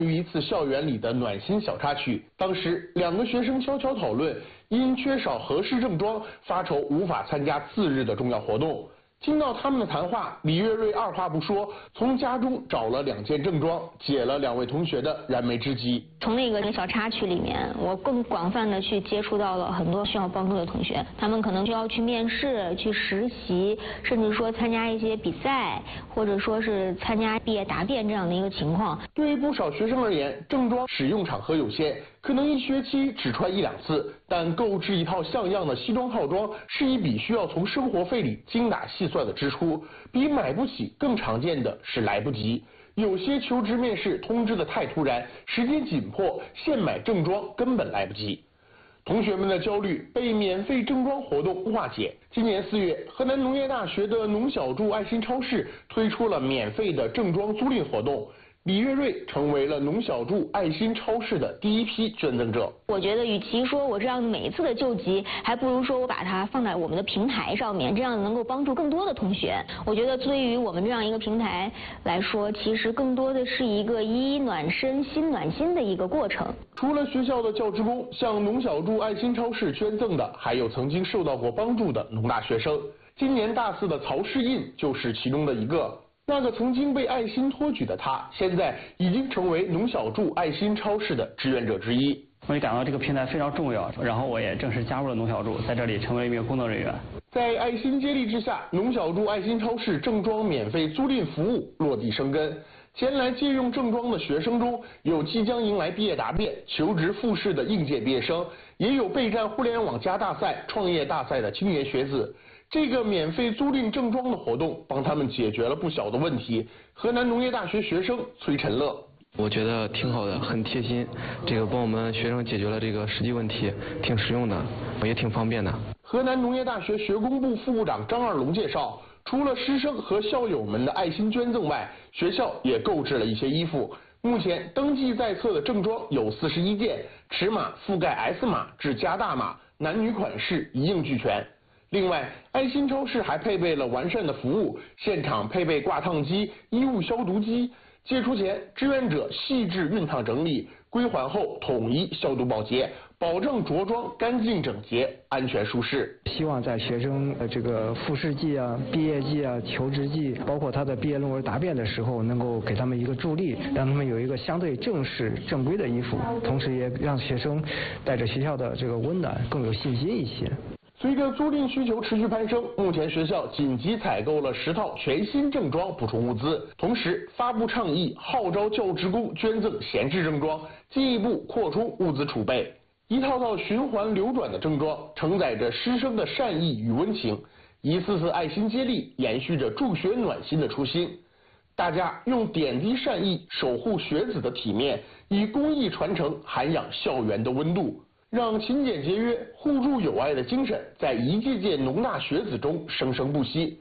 于一次校园里的暖心小插曲，当时2个学生悄悄讨论，因缺少合适正装，发愁无法参加次日的重要活动。听到他们的谈话，李月瑞二话不说，从家中找了2件正装，解了2位同学的燃眉之急。 从那个小插曲里面，我更广泛的去接触到了很多需要帮助的同学，他们可能就要去面试、去实习，甚至说参加一些比赛，或者说是参加毕业答辩这样的一个情况。 对于不少学生而言，正装使用场合有限，可能1学期只穿1-2次，但购置一套像样的西装套装是一笔需要从生活费里精打细算的支出，比买不起更常见的是来不及。有些求职面试通知的太突然，时间紧迫，现买正装根本来不及。同学们的焦虑被免费正装活动化解。今年4月，河南农业大学的农小筑爱心超市推出了免费的正装租赁活动。李月瑞成为了农小筑爱心超市的第一批捐赠者。 我觉得与其说我这样每一次的救急，还不如说我把它放在我们的平台上面，这样能够帮助更多的同学。我觉得对于我们这样一个平台来说，其实更多的是一个衣暖身心暖心的一个过程。 除了学校的教职工，向农小筑爱心超市捐赠的还有曾经受到过帮助的农大学生。今年大4的曹世印就是其中的一个。那个曾经被爱心托举的他，现在已经成为农小筑爱心超市的志愿者之一。 我也感到这个平台非常重要，然后我也正式加入了农小筑，在这里成为一名工作人员。 在爱心接力之下，农小筑爱心超市正装免费租赁服务落地生根。前来借用正装的学生中，有即将迎来毕业答辩、求职复试的应届毕业生，也有备战互联网加大赛、创业大赛的青年学子。这个免费租赁正装的活动帮他们解决了不小的问题。河南农业大学学生崔晨乐， 我觉得挺好的，很贴心，这个帮我们学生解决了这个实际问题，挺实用的，也挺方便的。 河南农业大学学工部副部长张二龙介绍，除了师生和校友们的爱心捐赠外，学校也购置了一些衣服。目前登记在册的正装有41件，尺码覆盖 S 码至加大码，男女款式一应俱全。另外，爱心超市还配备了完善的服务，现场配备挂烫机、衣物消毒机。借出前，志愿者细致熨烫整理，归还后统一消毒保洁，保证着装干净整洁、安全舒适。 希望在学生这个复试季啊、毕业季啊、求职季，包括他的毕业论文答辩的时候，能够给他们一个助力，让他们有一个相对正式正规的衣服，同时也让学生带着学校的这个温暖更有信心一些。 随着租赁需求持续攀升，目前学校紧急采购了10套全新正装补充物资，同时发布倡议，号召教职工捐赠闲置正装，进一步扩充物资储备。一套套循环流转的正装，承载着师生的善意与温情，一次次爱心接力，延续着助学暖心的初心。大家用点滴善意守护学子的体面，以公益传承涵养校园的温度。让勤俭节约、互助友爱的精神在一届届农大学子中生生不息。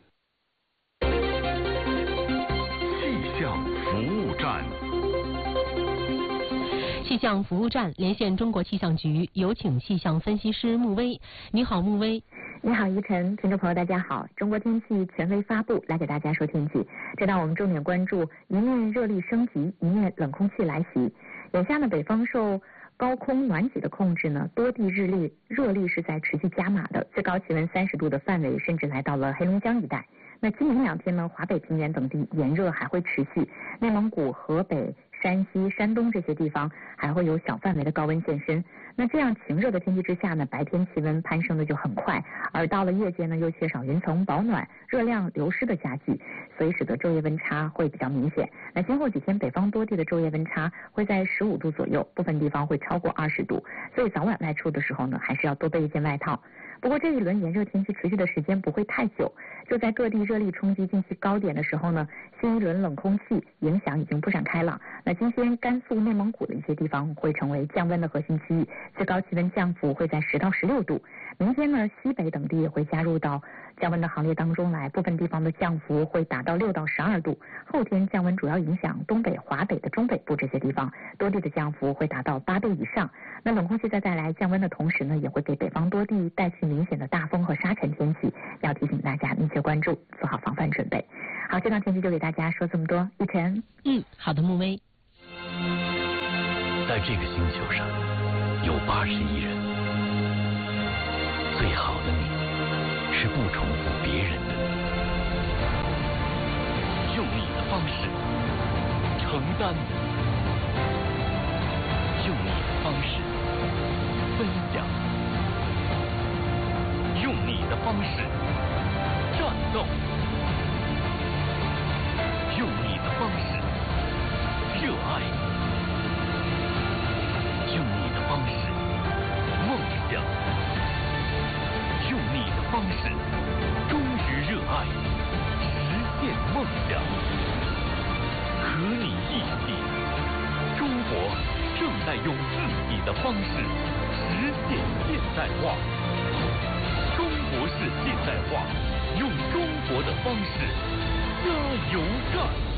气象服务站， 气象服务站连线中国气象局，有请气象分析师穆威。你好，穆威。 你好，依晨，听众朋友大家好。中国天气权威发布，来给大家说天气。这档我们重点关注一面热力升级，一面冷空气来袭。眼下呢，北方受高空暖挤的控制呢，多地热力是在持续加码的，最高气温30度的范围甚至来到了黑龙江一带。那今明2天呢，华北平原等地炎热还会持续，内蒙古、河北、山西、山东这些地方还会有小范围的高温现身。那这样晴热的天气之下呢，白天气温攀升的就很快，而到了夜间呢，又缺少云层保暖，热量流失的加剧，所以使得昼夜温差会比较明显。那今后几天北方多地的昼夜温差会在15度左右，部分地方会超过20度，所以早晚外出的时候呢，还是要多备一件外套。不过这一轮炎热天气持续的时间不会太久，就在各地热力冲击近期高点的时候呢，新一轮冷空气影响已经不展开了。那今天甘肃、内蒙古的一些地方会成为降温的核心区域，最高气温降幅会在10到16度。明天呢，西北等地也会加入到降温的行列当中来，部分地方的降幅会达到6到12度。后天降温主要影响东北、华北的中北部这些地方，多地的降幅会达到8度以上。那冷空气在带来降温的同时呢，也会给北方多地带去明显的大风和沙尘天气，要提醒大家密切关注，做好防范准备。好，这档天气就给大家说这么多，一晨。 好的，穆威。 在这个星球上有80亿人，最好的你是不重复别人的你，用你的方式承担，用你的方式分享，用你的方式战斗，用你的方式热爱，用你的方式梦想，用你的方式忠于热爱，实现梦想。和你一起，中国正在用自己的方式实现现代化。中国式现代化，用中国的方式加油干！